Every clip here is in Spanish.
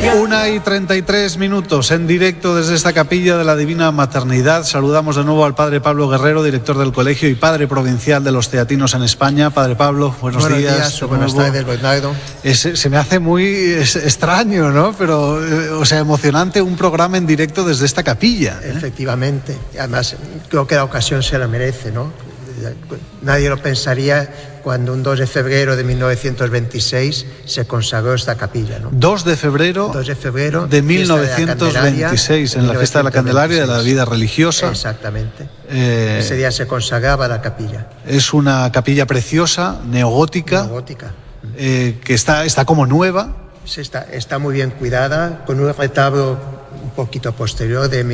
1:33 en directo desde esta capilla de la Divina Maternidad. Saludamos de nuevo al Padre Pablo Guerrero, director del colegio y padre provincial de los teatinos en España. Padre Pablo, buenos días. Buenas tardes, Bernardo. Se me hace muy extraño, ¿no? Pero, emocionante un programa en directo desde esta capilla. Efectivamente. Además, creo que la ocasión se la merece, ¿no? Nadie lo pensaría cuando un 2 de febrero de 1926 se consagró esta capilla, ¿no? 2 de febrero de 1926, en la fiesta de la Candelaria de la vida religiosa. Exactamente. Ese día se consagraba la capilla. Es una capilla preciosa, neogótica. Que está como nueva. Está muy bien cuidada, con un retablo un poquito posterior de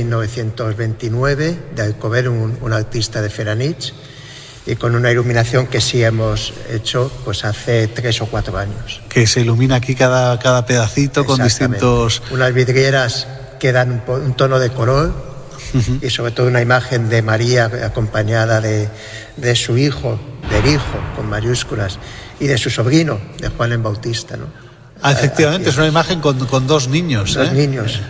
1929 de Alcover, un artista de Feranich, y con una iluminación que sí hemos hecho pues hace 3 o 4 años. Que se ilumina aquí cada pedacito con distintos... Unas vidrieras que dan un tono de color, y sobre todo una imagen de María acompañada de su hijo, del hijo con mayúsculas, y de su sobrino, de Juan el Bautista, ¿no? Efectivamente, es una imagen con 2 niños. Dos niños,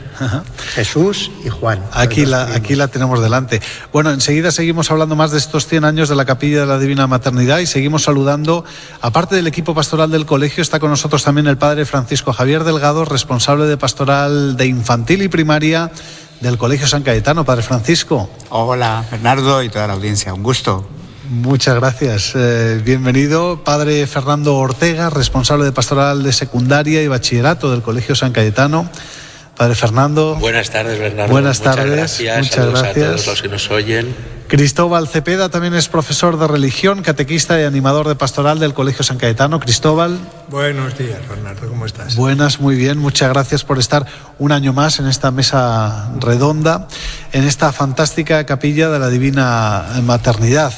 Jesús y Juan. Aquí la tenemos delante. Bueno, enseguida seguimos hablando más de estos 100 años de la Capilla de la Divina Maternidad y seguimos saludando, aparte del equipo pastoral del colegio, está con nosotros también el padre Francisco Javier Delgado, responsable de pastoral de infantil y primaria del Colegio San Cayetano. Padre Francisco. Hola, Bernardo y toda la audiencia, un gusto. Muchas gracias. Bienvenido, padre Fernando Ortega, responsable de pastoral de secundaria y bachillerato del Colegio San Cayetano. Padre Fernando. Buenas tardes, Bernardo. Buenas tardes. Muchas gracias. A todos los que nos oyen. Cristóbal Cepeda también es profesor de religión, catequista y animador de pastoral del Colegio San Cayetano. Cristóbal. Buenos días, Bernardo, ¿cómo estás? Buenas, muy bien. Muchas gracias por estar un año más en esta mesa redonda, en esta fantástica capilla de la Divina Maternidad.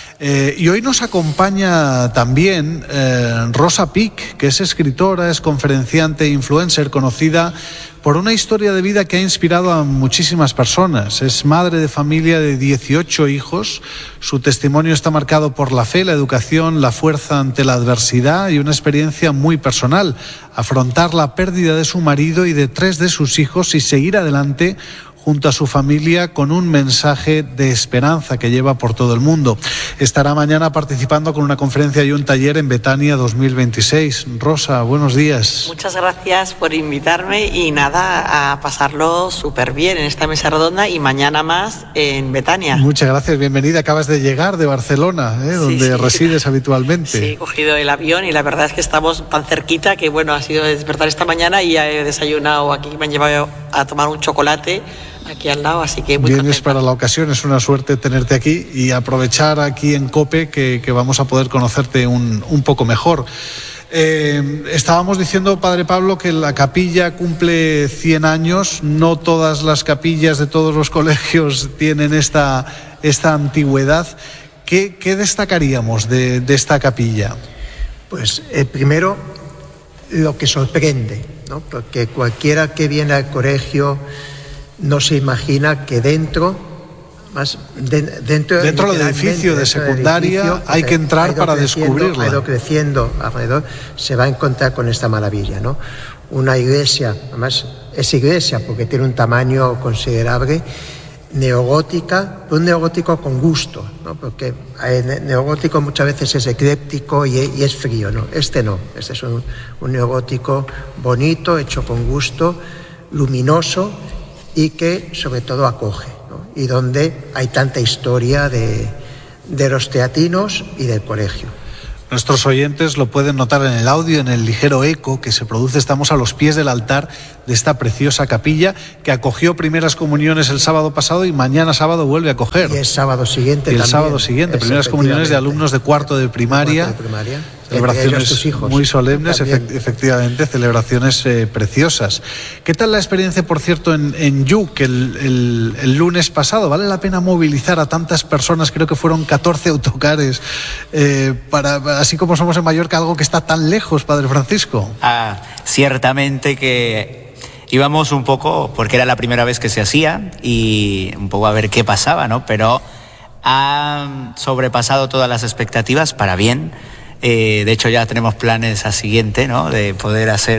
Y hoy nos acompaña también Rosa Pic, que es escritora, es conferenciante e influencer, conocida por una historia de vida que ha inspirado a muchísimas personas. Es madre de familia de 18 hijos. Su testimonio está marcado por la fe, la educación, la fuerza ante la adversidad y una experiencia muy personal. Afrontar la pérdida de su marido y de 3 de sus hijos y seguir adelante junto a su familia con un mensaje de esperanza que lleva por todo el mundo. Estará mañana participando con una conferencia y un taller en Betania 2026. Rosa, buenos días. Muchas gracias por invitarme y nada, a pasarlo súper bien en esta mesa redonda y mañana más en Betania. Muchas gracias, bienvenida. Acabas de llegar de Barcelona, donde resides habitualmente. Sí, he cogido el avión y la verdad es que estamos tan cerquita que bueno, ha sido despertar esta mañana y ya he desayunado aquí, me han llevado a tomar un chocolate aquí al lado, así que muy Vienes contenta. para la ocasión, es una suerte tenerte aquí y aprovechar aquí en COPE que vamos a poder conocerte un poco mejor. Estábamos diciendo, Padre Pablo, que la capilla cumple 100 años, no todas las capillas de todos los colegios tienen esta antigüedad. ¿Qué destacaríamos de esta capilla? Pues primero, lo que sorprende, ¿no? Porque cualquiera que viene al colegio no se imagina que dentro del edificio de secundaria hay que entrar para descubrirla. Ha ido creciendo alrededor, se va a encontrar con esta maravilla, ¿no? Una iglesia, además es iglesia porque tiene un tamaño considerable, neogótica, un neogótico con gusto, ¿no? Porque el neogótico muchas veces es ecléptico y es frío, ¿no? Este no, este es un neogótico bonito, hecho con gusto, luminoso y que sobre todo acoge, ¿no? Y donde hay tanta historia de los teatinos y del colegio. Nuestros oyentes lo pueden notar en el audio, en el ligero eco que se produce. Estamos a los pies del altar de esta preciosa capilla que acogió primeras comuniones el sábado pasado y mañana sábado vuelve a acoger. Y el sábado siguiente también. Sábado siguiente, primeras comuniones de alumnos de cuarto de primaria. Celebraciones muy solemnes, efectivamente, celebraciones preciosas. ¿Qué tal la experiencia, por cierto, en Lluc el lunes pasado? ¿Vale la pena movilizar a tantas personas? Creo que fueron 14 autocares, así como somos en Mallorca, algo que está tan lejos, Padre Francisco. Ciertamente que íbamos un poco, porque era la primera vez que se hacía, y un poco a ver qué pasaba, ¿no? Pero ha sobrepasado todas las expectativas para bien. De hecho ya tenemos planes a siguiente, ¿no? De poder hacer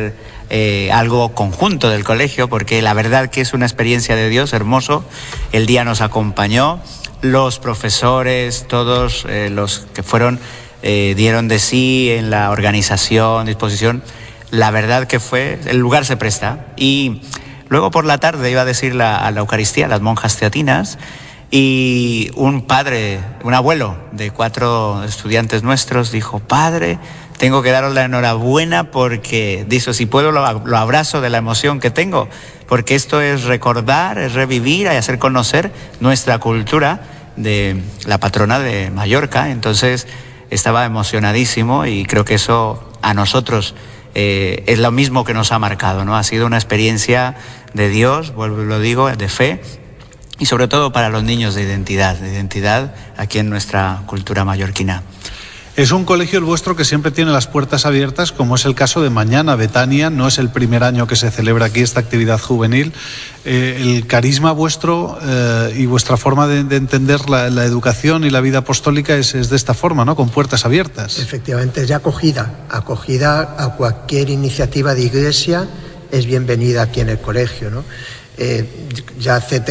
algo conjunto del colegio, porque la verdad que es una experiencia de Dios hermoso. El día nos acompañó, los profesores, todos los que fueron, dieron de sí en la organización, disposición. La verdad que el lugar se presta. Y luego por la tarde iba a decir a la Eucaristía, las monjas teatinas, y un padre, un abuelo de 4 estudiantes nuestros dijo: padre, tengo que daros la enhorabuena porque, dice, si puedo lo abrazo de la emoción que tengo, porque esto es recordar, es revivir y hacer conocer nuestra cultura de la patrona de Mallorca. Entonces estaba emocionadísimo y creo que eso a nosotros es lo mismo que nos ha marcado, ¿no? Ha sido una experiencia de Dios, vuelvo y lo digo, de fe, y sobre todo para los niños de identidad aquí en nuestra cultura mallorquina. Es un colegio el vuestro que siempre tiene las puertas abiertas, como es el caso de mañana. Betania no es el primer año que se celebra aquí esta actividad juvenil. El carisma vuestro y vuestra forma de entender la educación y la vida apostólica es de esta forma, ¿no? Con puertas abiertas. Efectivamente, es de acogida a cualquier iniciativa de iglesia es bienvenida aquí en el colegio, ¿no? Ya hace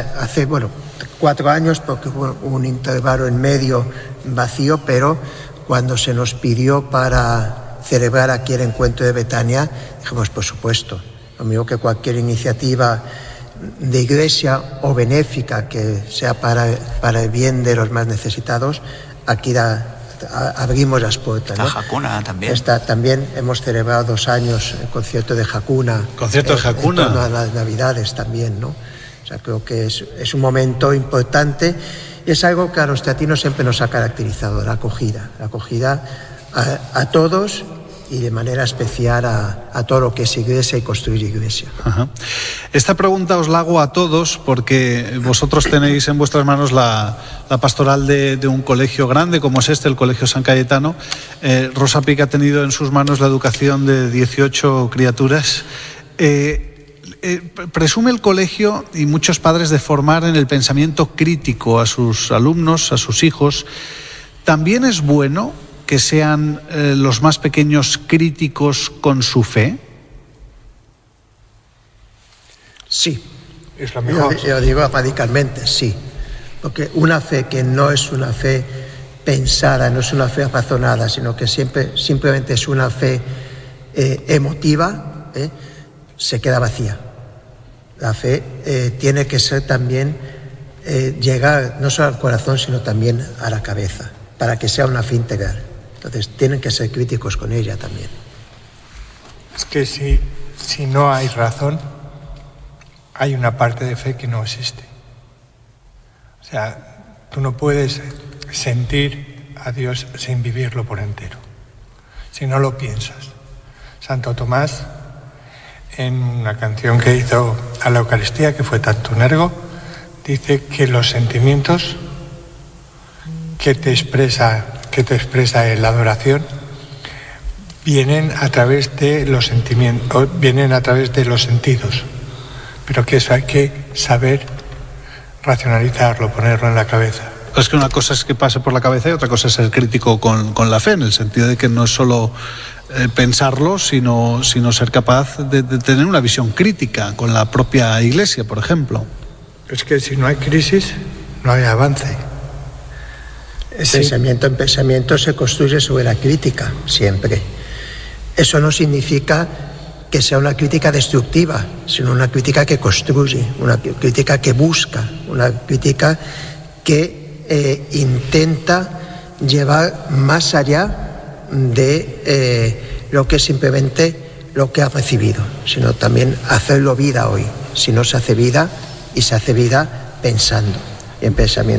4 años, porque hubo un intervalo en medio vacío, pero cuando se nos pidió para celebrar aquí el encuentro de Betania, dijimos, por supuesto, lo mismo que cualquier iniciativa de iglesia o benéfica que sea para el bien de los más necesitados, aquí abrimos las puertas, ¿no? La Jacuna también. También hemos celebrado 2 años el concierto de Jacuna. ¿Concierto de Jacuna? En torno a las Navidades también, ¿no? O sea, creo que es un momento importante y es algo que a los teatinos siempre nos ha caracterizado, la acogida a todos y de manera especial a todo lo que es iglesia y construir iglesia. Ajá. Esta pregunta os la hago a todos porque vosotros tenéis en vuestras manos la pastoral de un colegio grande como es el Colegio San Cayetano. Rosa Pica ha tenido en sus manos la educación de 18 criaturas. Presume el colegio y muchos padres de formar en el pensamiento crítico a sus alumnos, a sus hijos. ¿También es bueno que sean los más pequeños críticos con su fe? Sí. Es lo mejor. Yo digo radicalmente, sí. Porque una fe que no es una fe pensada, no es una fe razonada, sino que simplemente es una fe emotiva, se queda vacía. La fe tiene que ser también llegar no solo al corazón, sino también a la cabeza, para que sea una fe integral. Entonces tienen que ser críticos con ella también. Es que si no hay razón, hay una parte de fe que no existe. O sea, tú no puedes sentir a Dios sin vivirlo por entero, si no lo piensas. Santo Tomás, en una canción que hizo a la Eucaristía, que fue Tantum ergo, dice que los sentimientos que te expresa en la adoración vienen a través de los sentimientos, vienen a través de los sentidos, pero que eso hay que saber racionalizarlo, ponerlo en la cabeza. Es que una cosa es que pase por la cabeza y otra cosa es ser crítico con la fe, en el sentido de que no es solo pensarlo, sino ser capaz de tener una visión crítica con la propia Iglesia, por ejemplo. Es que si no hay crisis, no hay avance. En pensamiento se construye sobre la crítica, siempre. Eso no significa que sea una crítica destructiva, sino una crítica que construye, una crítica que busca, una crítica que intenta llevar más allá de lo que es simplemente lo que ha recibido, sino también hacerlo vida hoy. Si no se hace vida, y se hace vida pensando, y en pensamiento